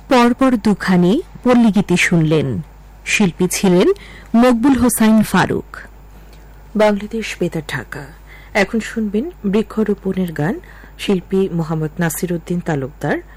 পরপর দুখানি পল্লীগীতি শুনলেন। শিল্পী ছিলেন মকবুল হোসাইন ফারুক। বাংলাদেশ বেতার ঢাকা। এখন শুনবেন বৃক্ষরোপণের গান। শিল্পী মোহাম্মদ নাসির উদ্দিন তালুকদার।